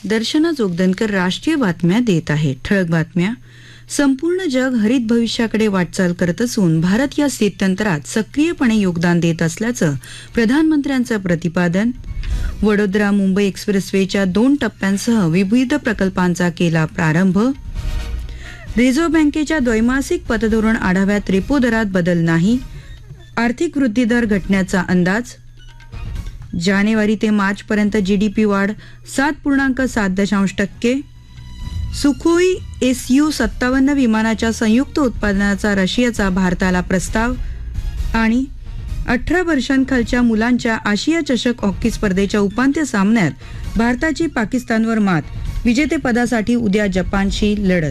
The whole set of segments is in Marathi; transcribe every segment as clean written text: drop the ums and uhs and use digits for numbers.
दर्शना जोगदनकर राष्ट्रीय बातम्या देत आहे. ठळक बातम्या. संपूर्ण जग हरित भविष्याकडे वाटचाल करत असून भारत या स्थित्यंतरात सक्रियपणे योगदान देत असल्याचं प्रधानमंत्र्यांचं प्रतिपादन. वडोदरा मुंबई एक्सप्रेसवेच्या 2 टप्प्यांसह विविध प्रकल्पांचा केला प्रारंभ. रिझर्व्ह बँकेच्या द्वैमासिक पतधोरण आढाव्यात रेपो दरात बदल नाही, आर्थिक वृद्धी दर घटण्याचा अंदाज. जानेवारी ते मार्चपर्यंत जीडीपी वाढ 7.7%. सुखोई Su-57 विमानाच्या संयुक्त उत्पादनाचा रशियाचा भारताला प्रस्ताव. आणि 18 वर्षांखालच्या मुलांच्या आशिया चषक हॉकी स्पर्धेच्या उपांत्य सामन्यात भारताची पाकिस्तानवर मात. विजेतेपदासाठी उद्या जपानशी लढत.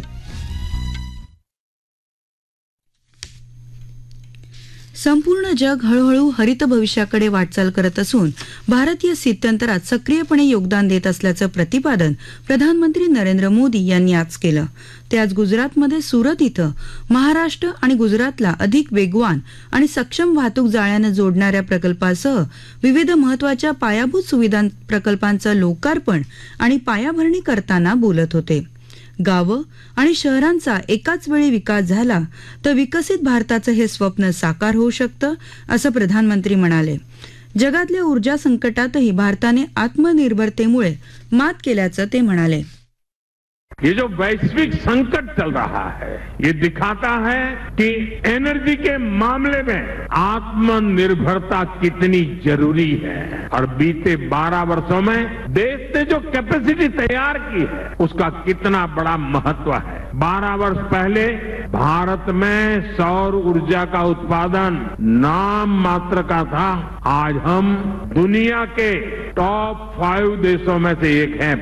संपूर्ण जग हळूहळू हरित भविष्याकडे वाटचाल करत असून भारत या स्थित्यंतरात सक्रियपणे योगदान देत असल्याचं प्रतिपादन प्रधानमंत्री नरेंद्र मोदी यांनी आज केलं. ते आज गुजरातमध्ये सुरत इथं महाराष्ट्र आणि गुजरातला अधिक वेगवान आणि सक्षम वाहतूक जाळ्यानं जोडणाऱ्या प्रकल्पासह विविध महत्वाच्या पायाभूत सुविधा प्रकल्पांचं लोकार्पण आणि पायाभरणी करताना बोलत होते. गावं आणि शहरांचा एकाच वेळी विकास झाला तर विकसित भारताचं हे स्वप्न साकार होऊ शकतं, असं प्रधानमंत्री म्हणाले. जगातल्या ऊर्जा संकटातही भारताने आत्मनिर्भरतेमुळे मात केल्याचं ते म्हणाले. ये जो वैश्विक संकट चल रहा है, ये दिखाता है कि एनर्जी के मामले में आत्मनिर्भरता कितनी जरूरी है. और बीते 12 वर्षों में देश ने जो कैपेसिटी तैयार की है उसका कितना बड़ा महत्व है. 12 वर्ष पहले भारत में सौर ऊर्जा का उत्पादन नाम मात्र का था. आज हम दुनिया के टॉप 5 देशों में से एक हैं.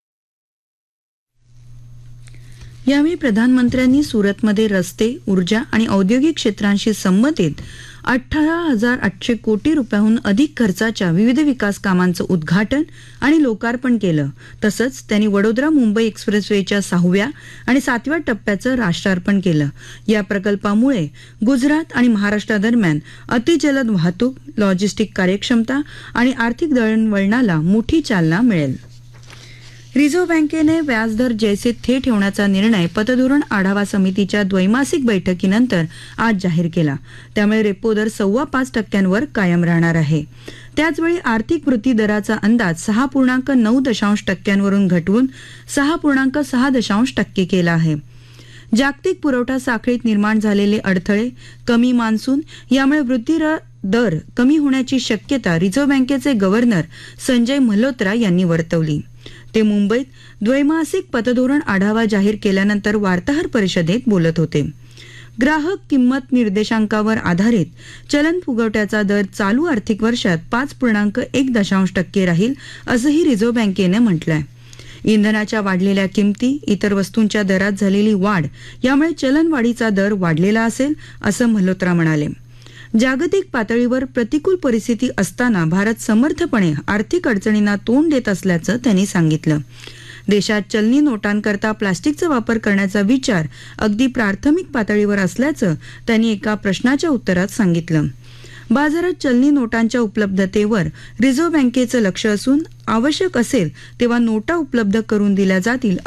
यावेळी प्रधानमंत्र्यांनी सुरतमध्ये रस्ते, ऊर्जा आणि औद्योगिक क्षेत्रांशी संबंधित 18,800 कोटी रुपयांहून अधिक खर्चाच्या विविध विकास कामांचं उद्घाटन आणि लोकार्पण केलं. तसंच त्यांनी वडोदरा मुंबई एक्सप्रेसवेच्या 6व्या आणि 7व्या टप्प्याचं राष्ट्रार्पण केलं. या प्रकल्पामुळे गुजरात आणि महाराष्ट्रादरम्यान अतिजलद वाहतूक, लॉजिस्टिक कार्यक्षमता आणि आर्थिक दळणवळणाला मोठी चालना मिळेल. रिझर्व्ह बँकेने व्याजदर जैसे थे ठेवण्याचा निर्णय पतधोरण आढावा समितीच्या द्वैमासिक बैठकीनंतर आज जाहीर केला. त्यामुळे रेपो दर 5.25% कायम राहणार आहे. त्याचवेळी आर्थिक वृद्धी दराचा अंदाज 6.9% घटवून 6.6% केला आहे. जागतिक पुरवठा साखळीत निर्माण झालेले अडथळे, कमी मान्सून यामुळे वृद्धी दर कमी होण्याची शक्यता रिझर्व्ह बँकेचे गव्हर्नर संजय मल्होत्रा यांनी वर्तवली. ते मुंबईत द्वैमासिक पतधोरण आढावा जाहीर केल्यानंतर वार्ताहर परिषदेत बोलत होते. ग्राहक किंमत निर्देशांकावर आधारित चलन फुगवट्याचा दर चालू आर्थिक वर्षात 5.1% राहील, असंही रिझर्व्ह बँकेनं म्हटलंय. इंधनाच्या वाढलेल्या किमती, इतर वस्तूंच्या दरात झालेली वाढ यामुळे चलनवाढीचा दर वाढलेला असेल, असं मल्होत्रा म्हणाले. जागतिक पातळीवर प्रतिकूल परिस्थिती असताना भारत समर्थपणे आर्थिक अडचणींना तोंड देत असल्याचं त्यांनी सांगितलं. देशात चलनी नोटांकरता प्लास्टिकचा वापर करण्याचा विचार अगदी प्राथमिक पातळीवर असल्याचं त्यांनी एका प्रश्नाच्या उत्तरात सांगितलं. बाजारात चलनी नोटांच्या उपलब्धतेवर रिझर्व्ह बँकेचं लक्ष असून आवश्यक असेल तेव्हा नोटा उपलब्ध करून दिल्या जातील,